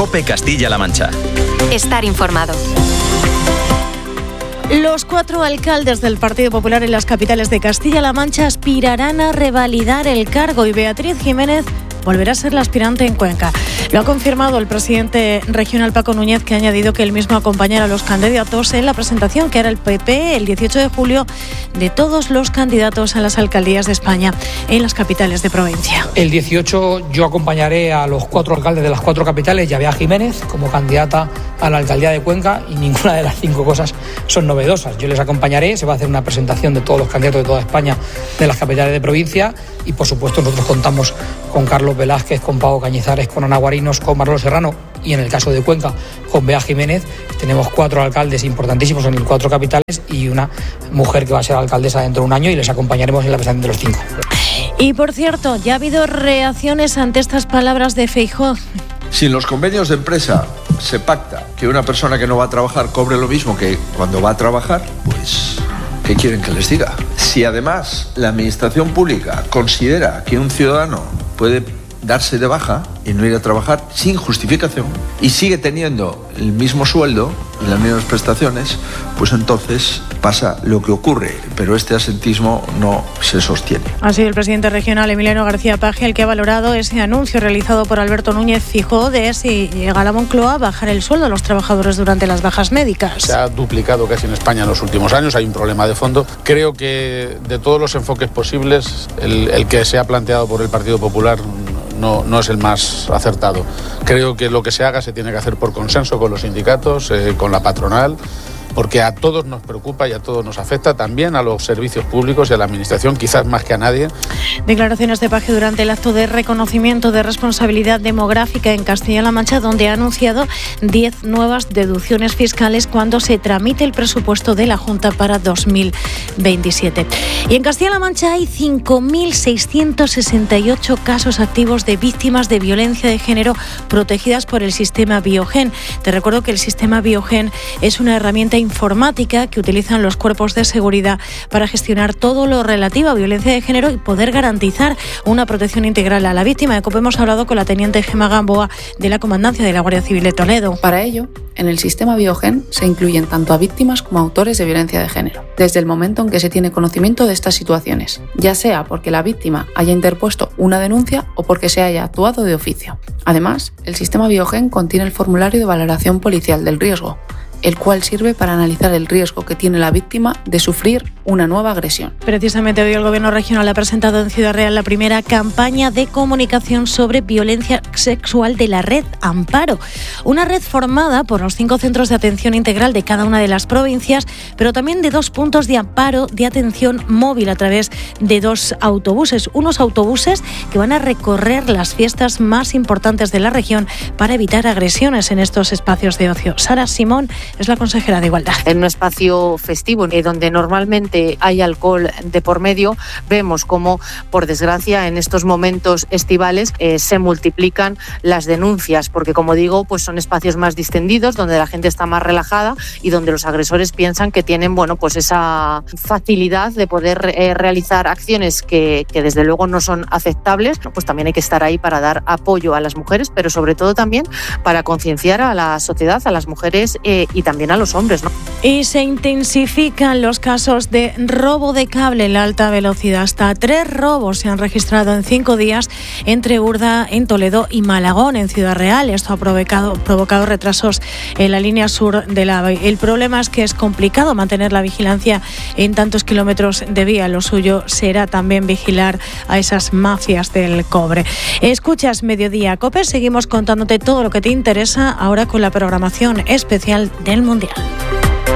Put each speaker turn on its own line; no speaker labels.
COPE Castilla-La Mancha.
Estar informado.
Los 4 alcaldes del Partido Popular en las capitales de Castilla-La Mancha aspirarán a revalidar el cargo y Beatriz Jiménez volverá a ser la aspirante en Cuenca. Lo ha confirmado el presidente regional Paco Núñez, que ha añadido que él mismo acompañará a los candidatos en la presentación que hará el PP el 18 de julio de todos los candidatos a las alcaldías de España en las capitales de provincia.
El 18 yo acompañaré a los 4 alcaldes de las 4 capitales y a Bea Jiménez como candidata a la alcaldía de Cuenca, y ninguna de las 5 cosas son novedosas. Yo les acompañaré, se va a hacer una presentación de todos los candidatos de toda España de las capitales de provincia y, por supuesto, nosotros contamos con Carlos Velázquez, con Pau Cañizares, con Ana Guarinos, con Manolo Serrano y, en el caso de Cuenca, con Bea Jiménez. Tenemos 4 alcaldes importantísimos en las 4 capitales y una mujer que va a ser alcaldesa dentro de un año, y les acompañaremos en la presentación de los 5.
Y, por cierto, ya ha habido reacciones ante estas palabras de Feijóo.
Si en los convenios de empresa se pacta que una persona que no va a trabajar cobre lo mismo que cuando va a trabajar, pues ¿qué quieren que les diga? Si además la administración pública considera que un ciudadano puede darse de baja y no ir a trabajar sin justificación y sigue teniendo el mismo sueldo y las mismas prestaciones, pues entonces pasa lo que ocurre, pero este asentismo no se sostiene.
Ha sido el presidente regional Emiliano García Paje el que ha valorado ese anuncio realizado por Alberto Núñez Feijóo de si llega a la Moncloa bajar el sueldo a los trabajadores durante las bajas médicas.
Se ha duplicado casi en España en los últimos años, hay un problema de fondo. Creo que de todos los enfoques posibles, el que se ha planteado por el Partido Popular no es el más acertado. Creo que lo que se haga se tiene que hacer por consenso con los sindicatos, con la patronal, porque a todos nos preocupa y a todos nos afecta, también a los servicios públicos y a la administración, quizás más que a nadie.
Declaraciones de Paje durante el acto de reconocimiento de responsabilidad demográfica en Castilla-La Mancha, donde ha anunciado 10 nuevas deducciones fiscales cuando se tramite el presupuesto de la Junta para 2027. Y en Castilla-La Mancha hay 5.668 casos activos de víctimas de violencia de género protegidas por el sistema Biogen. Te recuerdo que el sistema Biogen es una herramienta informática que utilizan los cuerpos de seguridad para gestionar todo lo relativo a violencia de género y poder garantizar una protección integral a la víctima. De COPE hemos hablado con la teniente Gemma Gamboa de la Comandancia de la Guardia Civil de Toledo.
Para ello, en el sistema Biogen se incluyen tanto a víctimas como a autores de violencia de género, desde el momento en que se tiene conocimiento de estas situaciones, ya sea porque la víctima haya interpuesto una denuncia o porque se haya actuado de oficio. Además, el sistema Biogen contiene el formulario de valoración policial del riesgo, el cual sirve para analizar el riesgo que tiene la víctima de sufrir una nueva agresión.
Precisamente hoy el Gobierno regional ha presentado en Ciudad Real la primera campaña de comunicación sobre violencia sexual de la red Amparo, una red formada por los 5 centros de atención integral de cada una de las provincias, pero también de 2 puntos de amparo de atención móvil a través de 2 autobuses, unos autobuses que van a recorrer las fiestas más importantes de la región para evitar agresiones en estos espacios de ocio. Sara Simón es la consejera de Igualdad.
En un espacio festivo donde normalmente hay alcohol de por medio, vemos cómo, por desgracia, en estos momentos estivales se multiplican las denuncias, porque, como digo, pues son espacios más distendidos, donde la gente está más relajada y donde los agresores piensan que tienen, pues esa facilidad de poder realizar acciones que desde luego no son aceptables. Pues también hay que estar ahí para dar apoyo a las mujeres, pero sobre todo también para concienciar a la sociedad, a las mujeres y también a los hombres, ¿no?
Y se intensifican los casos de robo de cable en la alta velocidad. Hasta 3 robos se han registrado en 5 días entre Urda, en Toledo, y Malagón, en Ciudad Real. Esto ha provocado retrasos en la línea sur del AVE. El problema es que es complicado mantener la vigilancia en tantos kilómetros de vía. Lo suyo será también vigilar a esas mafias del cobre. Escuchas Mediodía COPE. Seguimos contándote todo lo que te interesa ahora con la programación especial del Mundial.